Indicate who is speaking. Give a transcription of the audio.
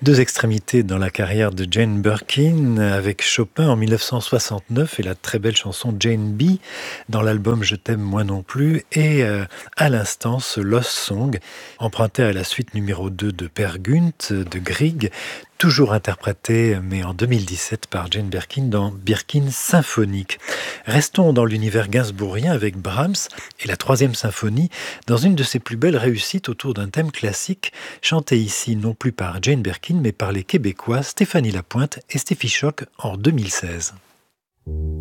Speaker 1: Deux extrémités dans la carrière de Jane Birkin, avec Chopin en 1969 et la très belle chanson Jane B dans l'album Je t'aime moi non plus, et à l'instant ce Lost Song, emprunté à la suite numéro 2 de Per Gunt de Grieg, toujours interprété, mais en 2017 par Jane Birkin dans Birkin Symphonique. Restons dans l'univers gainsbourgien avec Brahms et la troisième symphonie, dans une de ses plus belles réussites autour d'un thème classique, chanté ici non plus par Jane Birkin, mais par les Québécois Stéphanie Lapointe et Steffi Choc en 2016.